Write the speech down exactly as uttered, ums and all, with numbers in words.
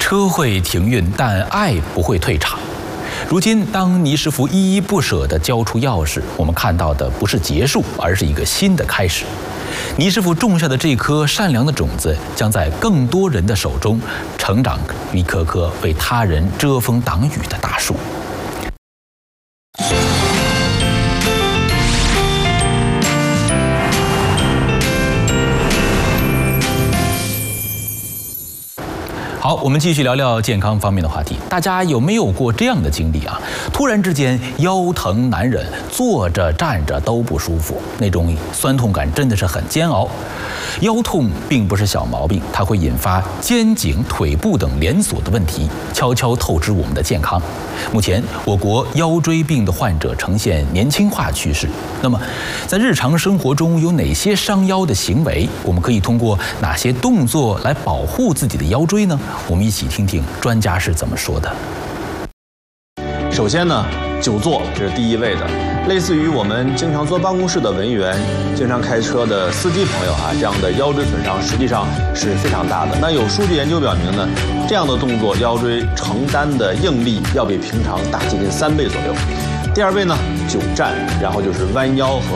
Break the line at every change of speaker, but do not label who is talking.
车会停运，但爱不会退场。如今，当倪师傅依依不舍地交出钥匙，我们看到的不是结束，而是一个新的开始。倪师傅种下的这颗善良的种子，将在更多人的手中成长一棵棵为他人遮风挡雨的大树。好，我们继续聊聊健康方面的话题。大家有没有过这样的经历啊？突然之间腰疼难忍，坐着站着都不舒服，那种酸痛感真的是很煎熬。腰痛并不是小毛病，它会引发肩颈、腿部等连锁的问题，悄悄透支我们的健康。目前，我国腰椎病的患者呈现年轻化趋势。那么，在日常生活中有哪些伤腰的行为？我们可以通过哪些动作来保护自己的腰椎呢？我们一起听听专家是怎么说的。
首先呢，久坐这是第一位的。类似于我们经常坐办公室的文员、经常开车的司机朋友啊，这样的腰椎损伤实际上是非常大的。那有数据研究表明呢，这样的动作腰椎承担的应力要比平常大接近三倍左右。第二位呢，久站，然后就是弯腰和